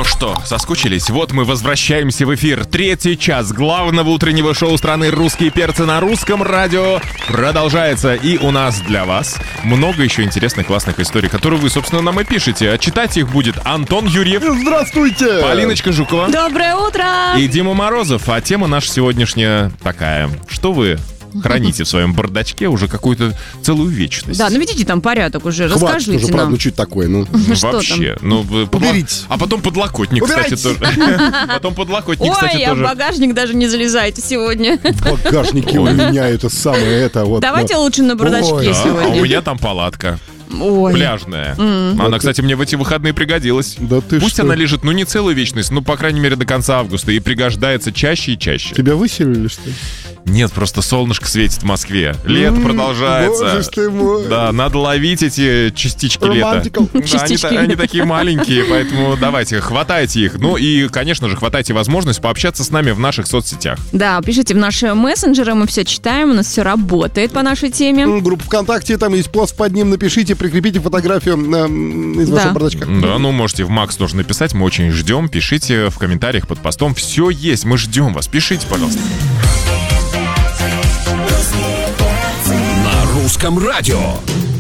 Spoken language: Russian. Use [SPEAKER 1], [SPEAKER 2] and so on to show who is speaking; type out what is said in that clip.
[SPEAKER 1] Ну что, соскучились? Вот мы возвращаемся в эфир. 3-й час главного утреннего шоу страны «Русские перцы» на русском радио продолжается. И у нас для вас много еще интересных, классных историй, которые вы, собственно, нам и пишете. А читать их будет Антон Юрьев.
[SPEAKER 2] Здравствуйте!
[SPEAKER 1] Полиночка Жукова.
[SPEAKER 3] Доброе утро!
[SPEAKER 1] И Дима Морозов. А тема наша сегодняшняя такая. Что вы храните в своем бардачке уже какую-то целую вечность?
[SPEAKER 3] Да, ну видите, там порядок уже,
[SPEAKER 2] Хватит
[SPEAKER 3] расскажите
[SPEAKER 2] уже,
[SPEAKER 3] нам.
[SPEAKER 2] правда, чуть такое, ну.
[SPEAKER 3] Что
[SPEAKER 1] Вообще. Ну,
[SPEAKER 2] Уберите.
[SPEAKER 1] А потом подлокотник, кстати, тоже. Потом подлокотник, кстати,
[SPEAKER 3] Ой, а в
[SPEAKER 1] тоже.
[SPEAKER 3] багажник даже не залезаете сегодня.
[SPEAKER 2] В багажнике у меня это самое, это вот.
[SPEAKER 3] Давайте лучше на бардачке
[SPEAKER 2] Ой.
[SPEAKER 1] Да, а у
[SPEAKER 3] сегодня.
[SPEAKER 1] меня там палатка.
[SPEAKER 3] Ой.
[SPEAKER 1] Пляжная. Она, кстати, мне в эти выходные пригодилась.
[SPEAKER 2] Да ты
[SPEAKER 1] Пусть
[SPEAKER 2] что?
[SPEAKER 1] она лежит, ну, не целую вечность, ну, по крайней мере, до конца августа. И пригождается чаще и чаще.
[SPEAKER 2] Тебя выселили, что ли?
[SPEAKER 1] Нет, просто солнышко светит в Москве. Лето продолжается.
[SPEAKER 2] Боже ж ты мой.
[SPEAKER 1] Да, надо ловить эти частички лета.
[SPEAKER 2] Романтикал.
[SPEAKER 1] Да,
[SPEAKER 3] Частички.
[SPEAKER 1] они такие маленькие, поэтому давайте, хватайте их. Ну и, конечно же, хватайте возможность пообщаться с нами в наших соцсетях.
[SPEAKER 3] Да, пишите в наши мессенджеры, мы все читаем, у нас все работает по нашей теме.
[SPEAKER 2] Группа ВКонтакте, там есть пост под ним, напишите, прикрепите фотографию из
[SPEAKER 3] Да.
[SPEAKER 2] вашего бардачка.
[SPEAKER 1] Да, ну можете в Макс тоже написать, мы очень ждем. Пишите в комментариях под постом. Все есть, мы ждем вас. Пишите, пожалуйста.
[SPEAKER 4] На русском радио.